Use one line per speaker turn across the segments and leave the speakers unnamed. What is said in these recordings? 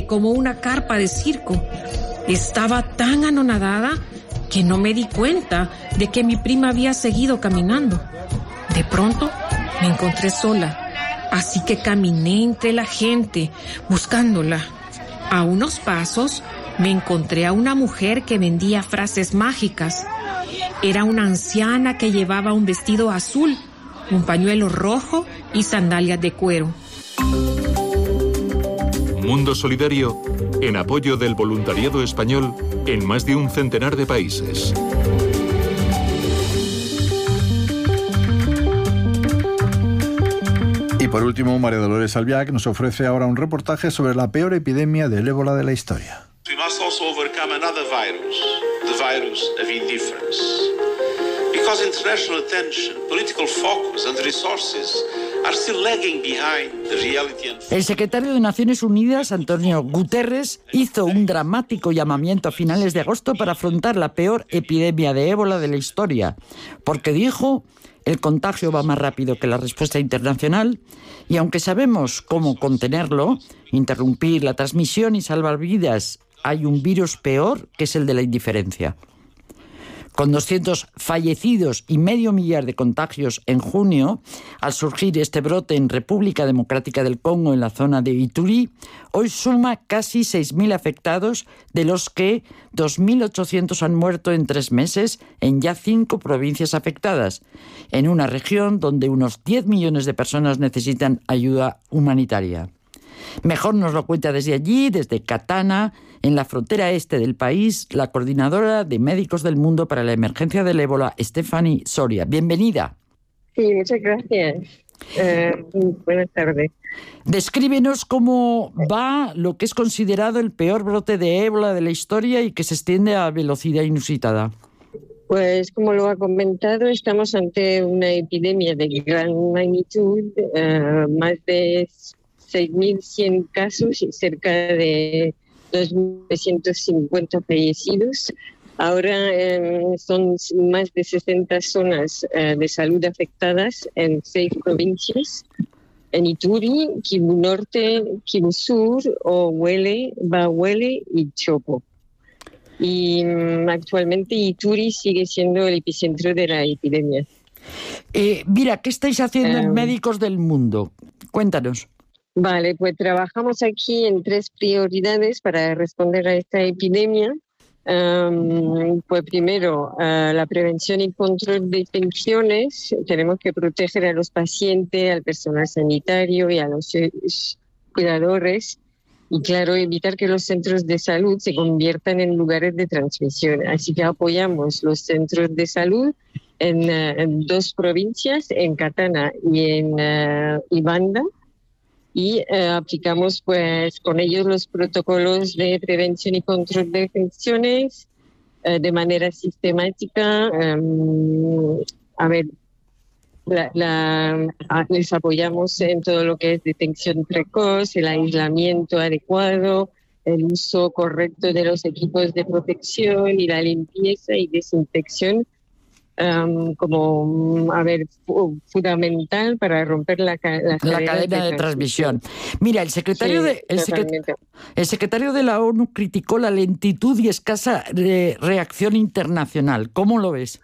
como una carpa de circo. Estaba tan anonadada que no me di cuenta de que mi prima había seguido caminando. De pronto me encontré sola, así que caminé entre la gente buscándola. A unos pasos me encontré a una mujer que vendía frases mágicas. Era una anciana que llevaba un vestido azul, un pañuelo rojo y sandalias de cuero.
Mundo Solidario, en apoyo del voluntariado español en más de un centenar de países.
Y por último, María Dolores Albiac nos ofrece ahora un reportaje sobre la peor epidemia del ébola de la historia.
We must also overcome another virus, the virus of indifference. Because international attention, political focus and resources are still lagging behind the reality and...
El secretario de Naciones Unidas, Antonio Guterres, hizo un dramático llamamiento a finales de agosto para afrontar la peor epidemia de ébola de la historia, porque dijo: el contagio va más rápido que la respuesta internacional y aunque sabemos cómo contenerlo, interrumpir la transmisión y salvar vidas, hay un virus peor, que es el de la indiferencia. Con 200 fallecidos y medio millar de contagios en junio, al surgir este brote en República Democrática del Congo, en la zona de Ituri, hoy suma casi 6.000 afectados, de los que 2.800 han muerto en 3 meses en ya 5 provincias afectadas, en una región donde unos 10 millones de personas necesitan ayuda humanitaria. Mejor nos lo cuenta desde allí, desde Katana, en la frontera este del país, la coordinadora de Médicos del Mundo para la Emergencia del Ébola, Stephanie Soria. Bienvenida.
Sí, muchas gracias. Buenas tardes.
Descríbenos cómo va lo que es considerado el peor brote de ébola de la historia y que se extiende a velocidad inusitada.
Pues como lo ha comentado, estamos ante una epidemia de gran magnitud, más de 6.100 casos y cerca de 2.950 fallecidos. Ahora son más de 60 zonas de salud afectadas en 6 provincias: en Ituri, Kivu Norte, Kivu Sur, Ohuele, Bahuele y Chopo. Y actualmente Ituri sigue siendo el epicentro de la epidemia.
Mira, ¿qué estáis haciendo en Médicos del Mundo? Cuéntanos.
Vale, pues trabajamos aquí en 3 prioridades para responder a esta epidemia. Pues primero, la prevención y control de infecciones. Tenemos que proteger a los pacientes, al personal sanitario y a los cuidadores. Y claro, evitar que los centros de salud se conviertan en lugares de transmisión. Así que apoyamos los centros de salud en 2 provincias, en Katana y en Ibanda. Y aplicamos pues con ellos los protocolos de prevención y control de infecciones de manera sistemática. Les apoyamos en todo lo que es detección precoz, el aislamiento adecuado, el uso correcto de los equipos de protección y la limpieza y desinfección fundamental para romper la cadena
de transmisión. Mira, el secretario de la ONU criticó la lentitud y escasa reacción internacional. ¿Cómo lo ves?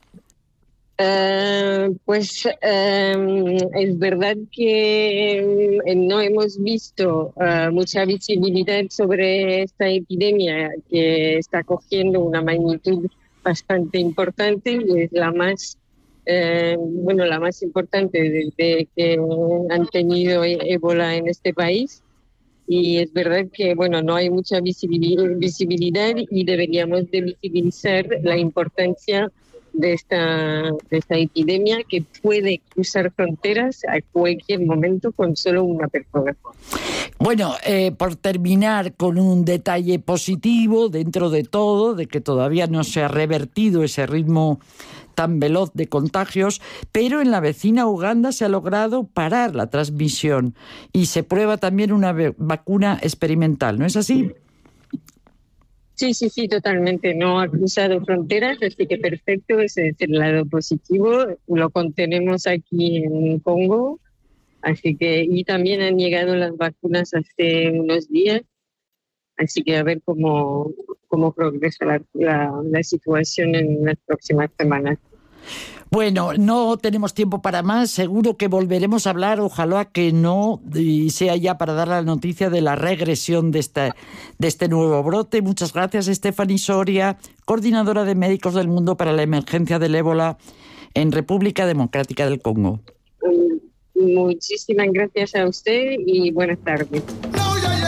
Es verdad que no hemos visto mucha visibilidad sobre esta epidemia que está cogiendo una magnitud bastante importante y es la más importante desde que han tenido ébola en este país. Y es verdad que no hay mucha visibilidad y deberíamos de visibilizar la importancia de esta epidemia, que puede cruzar fronteras a cualquier momento con solo una persona.
Bueno, por terminar con un detalle positivo dentro de todo, de que todavía no se ha revertido ese ritmo tan veloz de contagios, pero en la vecina Uganda se ha logrado parar la transmisión y se prueba también una vacuna experimental, ¿no es así?
Sí, totalmente. No ha cruzado fronteras, así que perfecto, ese es el lado positivo. Lo contenemos aquí en Congo, así que y también han llegado las vacunas hace unos días Así que a ver cómo progresa la situación en las próximas semanas.
Bueno, no tenemos tiempo para más. Seguro que volveremos a hablar. Ojalá que no y sea ya para dar la noticia de la regresión de este nuevo brote. Muchas gracias, Stephanie Soria, coordinadora de Médicos del Mundo para la emergencia del ébola en República Democrática del Congo.
Muchísimas gracias a usted y buenas tardes.